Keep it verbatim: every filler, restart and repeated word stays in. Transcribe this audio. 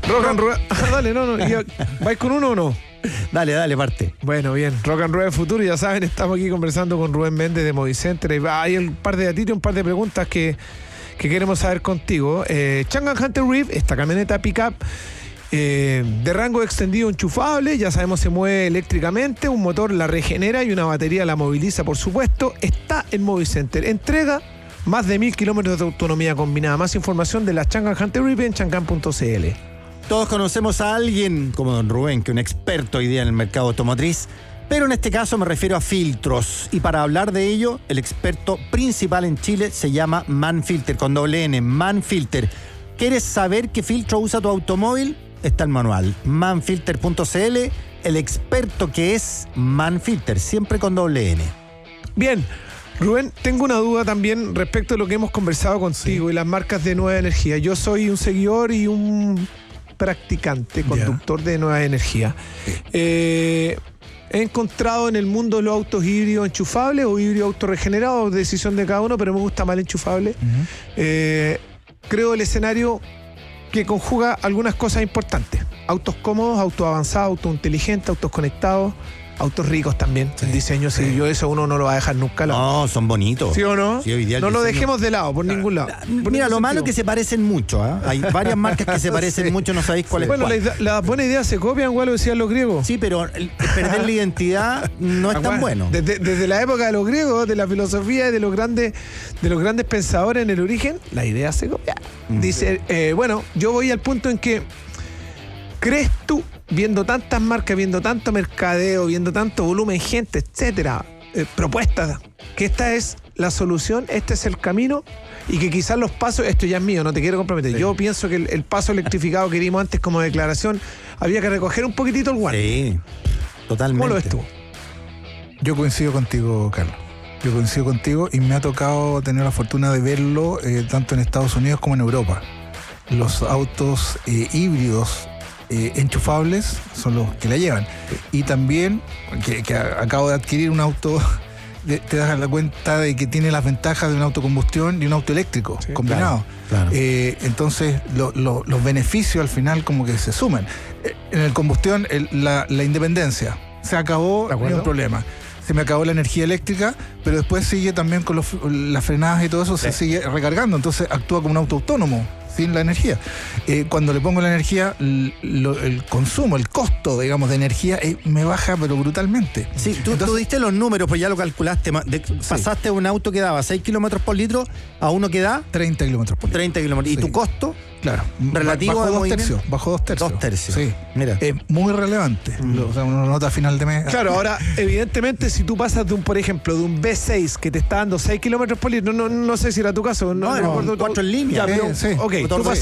Rock and Rueda. Ah, dale, no, no. ya, ¿vais con uno o no? Dale, dale, parte. Bueno, bien. Rock and Rueda Futuro, ya saben, estamos aquí conversando con Rubén Méndez de Movicenter. Hay un par de datitos, un par de preguntas que, que queremos saber contigo. Eh, Changan Hunter Reef, esta camioneta pickup eh, de rango extendido enchufable, ya sabemos se mueve eléctricamente, un motor la regenera y una batería la moviliza, por supuesto. Está en Movicenter. Entrega más de mil kilómetros de autonomía combinada. Más información de la Changan Hunter Reef en changan punto c l. Todos conocemos a alguien como don Rubén, que es un experto hoy día en el mercado automotriz, pero en este caso me refiero a filtros. Y para hablar de ello, el experto principal en Chile se llama Manfilter, con doble N, Manfilter. ¿Quieres saber qué filtro usa tu automóvil? Está el manual, manfilter punto c l, el experto que es Manfilter, siempre con doble N. Bien, Rubén, tengo una duda también respecto de lo que hemos conversado contigo, sí, y las marcas de Nueva Energía. Yo soy un seguidor y un practicante, conductor yeah. de Nueva Energía. Sí. Eh, he encontrado en el mundo los autos híbridos enchufables o híbridos autorregenerados, decisión de cada uno, pero me gusta más el enchufable. Uh-huh. Eh, creo el escenario que conjuga algunas cosas importantes. Autos cómodos, autos avanzados, autos inteligentes, autos conectados, autos ricos también. Sí, el diseño, sí. Si yo eso uno no lo va a dejar nunca. No, son bonitos. ¿Sí o no? Sí, hoy día no lo diseño... dejemos de lado, por claro. ningún lado. Por Mira, lo malo es que se parecen mucho. ¿eh? Hay varias marcas que se parecen sí. mucho, no sabéis cuál sí. es bueno, cuál. Bueno, las la buenas ideas se copian, igual lo decían los griegos. Sí, pero el perder la identidad no es tan bueno. Desde, desde la época de los griegos, de la filosofía y de los grandes, de los grandes pensadores en el origen, la idea se copia. Mm. Dice, eh, bueno, yo voy al punto en que, ¿crees tú, viendo tantas marcas, viendo tanto mercadeo, viendo tanto volumen, gente, etcétera, eh, propuestas, que esta es la solución, este es el camino, y que quizás los pasos, esto ya es mío, no te quiero comprometer, sí. yo pienso que el, el paso electrificado que dimos antes como declaración, había que recoger un poquitito el guante? Sí, totalmente. ¿Cómo lo ves tú? Yo coincido contigo, Carlos. Yo coincido contigo y me ha tocado tener la fortuna de verlo eh, tanto en Estados Unidos como en Europa. Los autos eh, híbridos Eh, enchufables son los que la llevan. Y también, que, que acabo de adquirir un auto, de, te das la cuenta de que tiene las ventajas de un auto combustión y un auto eléctrico sí, combinado. Claro, claro. Eh, entonces, lo, lo, los beneficios al final como que se suman. Eh, en el combustión, el, la, la independencia se acabó, no hay un problema. Se me acabó la energía eléctrica, pero después sigue también con los, las frenadas y todo eso, sí. se sigue recargando. Entonces, actúa como un auto autónomo. Sin la energía. Eh, cuando le pongo la energía, lo, el consumo, el costo, digamos, de energía eh, me baja, pero brutalmente. Sí, tú, Entonces, tú diste los números, pues ya lo calculaste. De, sí. Pasaste un auto que daba seis kilómetros por litro a uno que da treinta kilómetros por litro. treinta kilómetros. ¿Y sí. tu costo? Claro. Relativo bajo a dos tercios. Bajo dos tercios. Dos tercios. Sí. Mira. Es muy relevante. Mm. Lo, o sea, una nota a final de mes. Claro, ahora, evidentemente, si tú pasas de un, por ejemplo, de un V seis que te está dando seis kilómetros por litro, no, no, no sé si era tu caso. No, no, no recuerdo. cuatro en línea. Ya, pero, sí. Ok, tú pasas